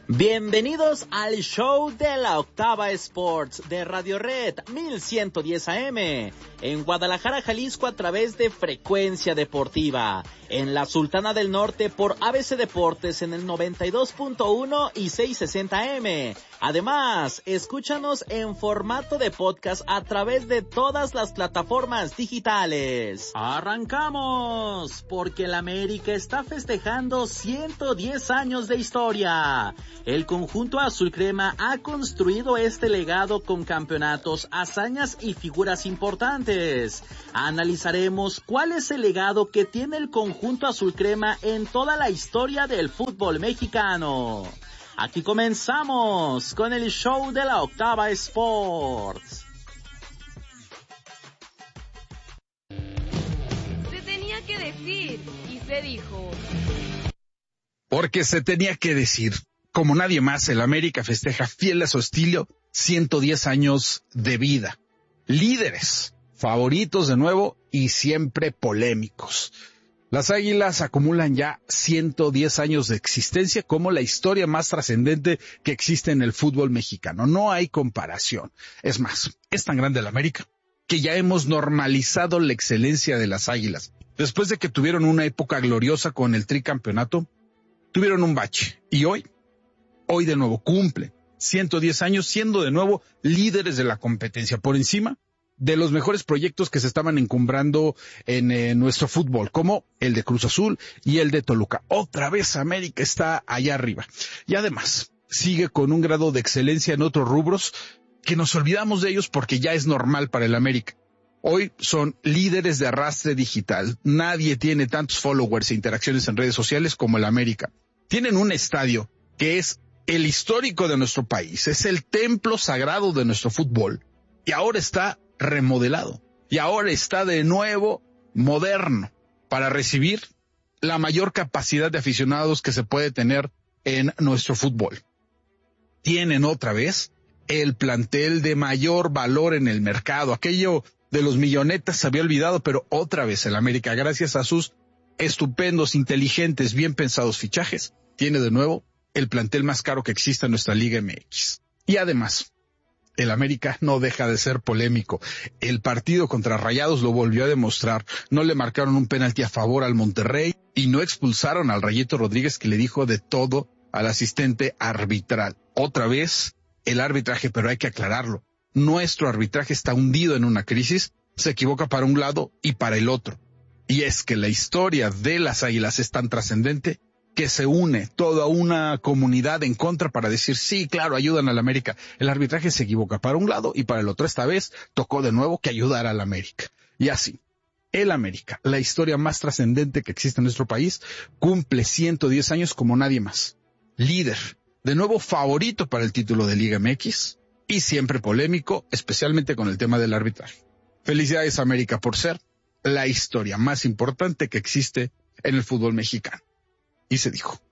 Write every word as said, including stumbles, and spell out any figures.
Bienvenidos al show de la Octava Sports de Radio Red mil ciento diez A M en Guadalajara, Jalisco a través de Frecuencia Deportiva, en la Sultana del Norte por A B C Deportes en el noventa y dos punto uno y seiscientos sesenta A M. Además, escúchanos en formato de podcast a través de todas las plataformas digitales. ¡Arrancamos! Porque el América está festejando ciento diez años de historia. El conjunto azul crema ha construido este legado con campeonatos, hazañas y figuras importantes. Analizaremos cuál es el legado que tiene el conjunto azul crema en toda la historia del fútbol mexicano. Aquí comenzamos con el show de la Octava Sports. Se tenía que decir y se dijo. Porque se tenía que decir. Como nadie más, el América festeja fiel a su estilo ciento diez años de vida. Líderes, favoritos de nuevo y siempre polémicos. Las Águilas acumulan ya ciento diez años de existencia como la historia más trascendente que existe en el fútbol mexicano. No hay comparación. Es más, es tan grande el América que ya hemos normalizado la excelencia de las Águilas. Después de que tuvieron una época gloriosa con el tricampeonato, tuvieron un bache y hoy Hoy de nuevo cumple ciento diez años siendo de nuevo líderes de la competencia por encima de los mejores proyectos que se estaban encumbrando en eh, nuestro fútbol, como el de Cruz Azul y el de Toluca. Otra vez América está allá arriba. Y además sigue con un grado de excelencia en otros rubros que nos olvidamos de ellos porque ya es normal para el América. Hoy son líderes de arrastre digital. Nadie tiene tantos followers e interacciones en redes sociales como el América. Tienen un estadio que es el histórico de nuestro país, es el templo sagrado de nuestro fútbol y ahora está remodelado y ahora está de nuevo moderno para recibir la mayor capacidad de aficionados que se puede tener en nuestro fútbol. Tienen otra vez el plantel de mayor valor en el mercado, aquello de los millonetas se había olvidado, pero otra vez el América, gracias a sus estupendos, inteligentes, bien pensados fichajes, tiene de nuevo el plantel más caro que existe en nuestra Liga M X. Y además, el América no deja de ser polémico. El partido contra Rayados lo volvió a demostrar. No le marcaron un penalti a favor al Monterrey y no expulsaron al Rayito Rodríguez, que le dijo de todo al asistente arbitral. Otra vez el arbitraje, pero hay que aclararlo. Nuestro arbitraje está hundido en una crisis, se equivoca para un lado y para el otro. Y es que la historia de las Águilas es tan trascendente que se une toda una comunidad en contra para decir, sí, claro, ayudan al América. El arbitraje se equivoca para un lado y para el otro. Esta vez tocó de nuevo que ayudar al América. Y así, el América, la historia más trascendente que existe en nuestro país, cumple ciento diez años como nadie más. Líder, de nuevo favorito para el título de Liga M X y siempre polémico, especialmente con el tema del arbitraje. Felicidades, América, por ser la historia más importante que existe en el fútbol mexicano. Y se dijo.